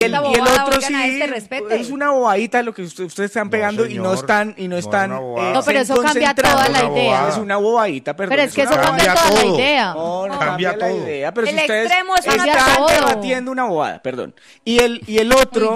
el otro sí es una bobadita lo que ustedes están pegando, señor, y no están no, pero eso cambia toda la idea. Es una bobadita, perdón. Pero es que eso cambia toda la idea. No cambia la idea, pero el si ustedes extremo es están debatiendo una bobada, perdón. Y el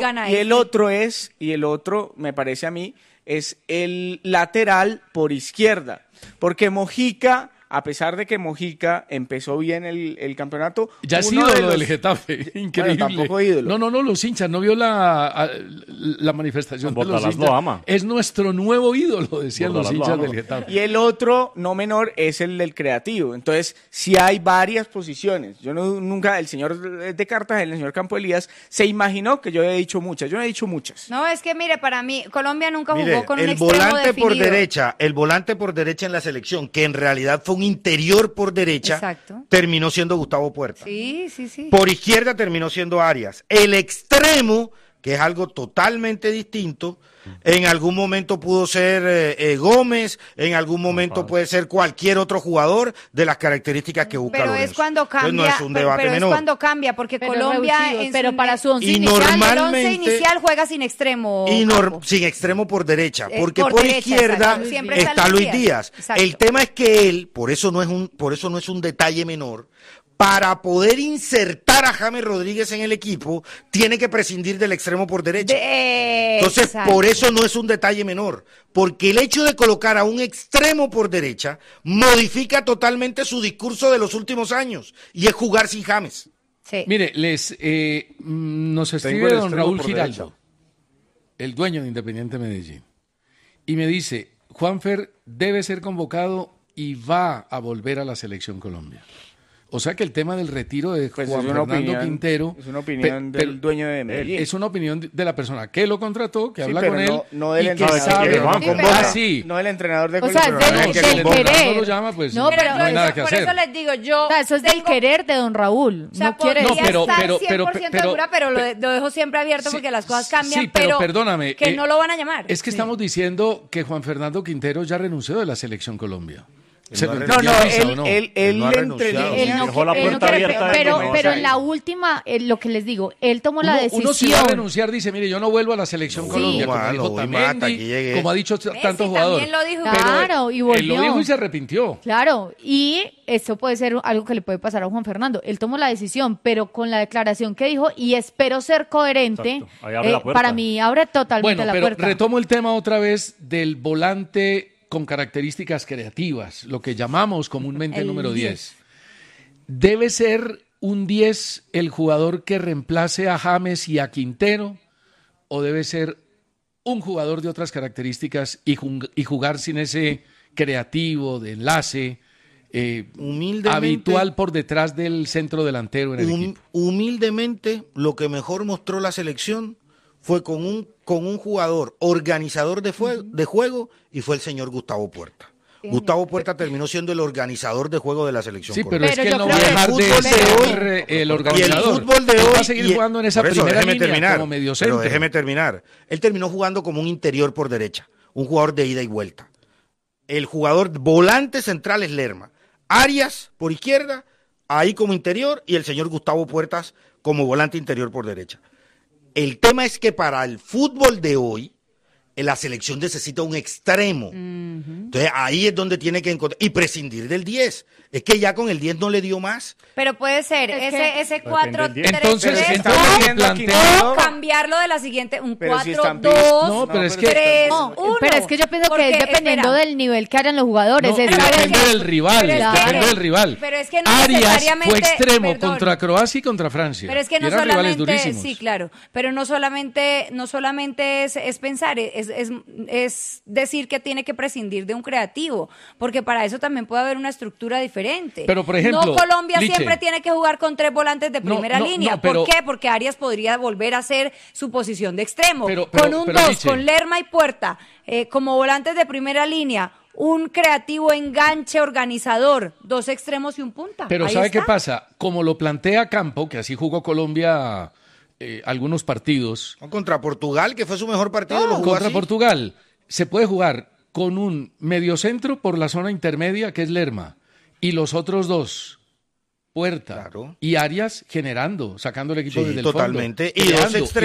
otro me parece a mí es el lateral por izquierda, porque Mojica, a pesar de que Mojica empezó bien el campeonato... Ya es ídolo del Getafe, increíble. Bueno, tampoco ídolo. No, los hinchas, ¿no vio la manifestación de los hinchas? Lo ama. Es nuestro nuevo ídolo, decían los hinchas del Getafe. Y el otro, no menor, es el del creativo. Entonces, si hay varias posiciones. Yo nunca, el señor de Cartagena, el señor Campo Elías, se imaginó que yo había dicho muchas. Yo no he dicho muchas. No, es que mire, para mí, Colombia nunca jugó con un extremo volante definido. el volante por derecha en la selección, que en realidad fue un interior por derecha, Exacto. terminó siendo Gustavo Puerta. Sí. Por izquierda terminó siendo Arias. El extremo, que es algo totalmente distinto, en algún momento pudo ser Gómez, en algún momento puede ser cualquier otro jugador de las características que busca Pero Lorenzo. es cuando cambia, Entonces, no es un debate pero menor. es cuando cambia, porque Pero Colombia para su once Y inicial, normalmente- el once inicial juega sin extremo. Sin extremo por derecha, porque por por derecha, izquierda exacto. Siempre está Luis Díaz. Exacto. El tema es que él, por eso no es un detalle menor, para poder insertar a James Rodríguez en el equipo, tiene que prescindir del extremo por derecha. Entonces, Exacto. por eso no es un detalle menor, porque el hecho de colocar a un extremo por derecha modifica totalmente su discurso de los últimos años, y es jugar sin James. Sí. Mire, nos escribe Tengo el don extremo Raúl por Giraldo, derecha. el dueño de Independiente Medellín, y me dice, Juanfer debe ser convocado y va a volver a la Selección Colombia. O sea que el tema del retiro de Pues Juan es una Fernando opinión, Quintero... es una opinión pero del dueño de Medellín. Es una opinión de la persona que lo contrató, que Sí, habla pero con él, no del y que entrenador. sabe... Juan Sí, pero- convoca. sí. No el entrenador de O sea, Colombia. del- No, que del el convocado querer. no lo llama, pues No, no, pero hay nada que por hacer. eso les digo, yo O sea, eso es del tengo- querer de don Raúl. O sea, No quiere podría No, estar pero- 100% segura, pero lo dejo siempre abierto Sí, porque las cosas cambian, sí, pero perdóname, que no lo van a llamar. Es que estamos diciendo que Juan Fernando Quintero ya renunció de la Selección Colombia. ¿Se no ha lo No, entendía, él, Lisa, o no? él no ha entrenó. renunciado. Él no Dejó la quiere- él no puerta quiere- abierta de pero, que no, pero o sea, en la última, lo que les digo, él tomó la decisión. Uno si va a renunciar dice, mire, yo no vuelvo a la Selección Sí. Colombia, como Bueno, dijo voy, mata, aquí Tamendi, llegué. como ha dicho tantos jugadores. también lo dijo. Claro, y Él volvió. lo dijo y se arrepintió. Claro, y esto puede ser algo que le puede pasar a Juan Fernando. Él tomó la decisión, pero con la declaración que dijo, y espero ser coherente, Exacto. Ahí abre la puerta. para mí abre totalmente Bueno, la pero puerta. retomo el tema otra vez del volante con características creativas, lo que llamamos comúnmente El número 10. 10. ¿Debe ser un 10 el jugador que reemplace a James y a Quintero? ¿O debe ser un jugador de otras características y jugar sin ese creativo de enlace Humildemente, habitual por detrás del centro delantero en el equipo? humildemente, lo que mejor mostró la selección fue con un jugador organizador de juego, y fue el señor Gustavo Puerta. Gustavo Puerta terminó siendo el organizador de juego de la selección. Sí, pero colombiana. es Pero que yo él no creo va a que dejar el de fútbol de ser el Y el organizador. fútbol de Él hoy va a seguir jugando en esa por eso, primera déjeme línea terminar, como mediocentro. Pero déjeme terminar. Él terminó jugando como un interior por derecha, un jugador de ida y vuelta. El jugador volante central es Lerma. Arias por izquierda, ahí como interior, y el señor Gustavo Puertas como volante interior por derecha. El tema es que para el fútbol de hoy, la selección necesita un extremo. Entonces ahí es donde tiene que encontrar, y prescindir del 10. Es que ya con el 10 no le dio más. Pero puede ser Es que- ese 4 Depende del 3 Entonces, 3 estamos entonces viendo el aquí planteo... todo. cambiarlo de la siguiente, un Pero si 4 están 2 No, pero es que- 3 No, 1. pero es que yo pienso que es dependiendo del nivel que hagan los jugadores. No, Es y saber depende que- del rival, Pero es que- depende del rival. pero es que no Arias necesariamente- fue extremo perdón. contra Croacia y contra Francia. Pero es que y no eran rivales solamente, durísimos. sí, claro, pero no solamente es pensar, es decir que tiene que prescindir de un creativo, porque para eso también puede haber una estructura diferente. Pero, por ejemplo, no Colombia Liche. siempre tiene que jugar con 3 volantes de No, primera no, línea. no, pero- ¿Por qué? Porque Arias podría volver a hacer su posición de extremo. Pero, con un pero, 2, Liche. con Lerma y Puerta, como volantes de primera línea. Un creativo enganche organizador, 2 extremos y un punta. Pero Ahí ¿sabe está. qué pasa? Como lo plantea Campo, que así jugó Colombia algunos partidos, No, contra Portugal, que fue su mejor partido, lo jugó contra así. Portugal, se puede jugar con un mediocentro por la zona intermedia, que es Lerma, y los otros 2 puerta. Claro. Y Arias generando, sacando el equipo Sí, desde el totalmente. fondo. Y dos creando,